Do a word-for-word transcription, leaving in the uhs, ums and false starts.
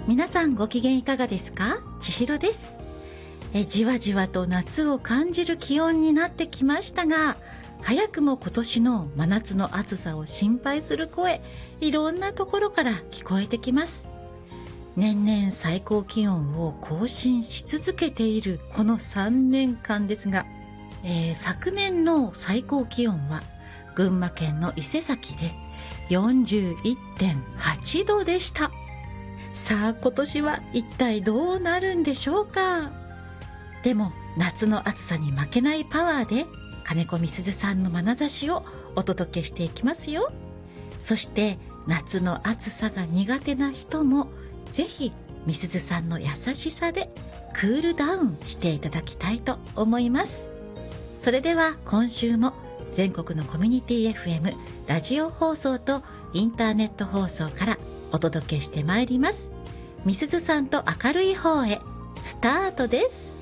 皆さんご機嫌いかがですか？千尋です。えじわじわと夏を感じる気温になってきましたが、早くも今年の真夏の暑さを心配する声、いろんなところから聞こえてきます。年々最高気温を更新し続けているこのさんねんかんですが、えー、昨年の最高気温は群馬県の伊勢崎で よんじゅういってんはちどでした。さあ今年は一体どうなるんでしょうか。でも夏の暑さに負けないパワーで金子みすずさんの眼差しをお届けしていきますよ。そして夏の暑さが苦手な人もぜひみすずさんの優しさでクールダウンしていただきたいと思います。それでは今週も全国のコミュニティ エフエム ラジオ放送とインターネット放送からお届けしてまいります。みすずさんと明るい方へスタートです。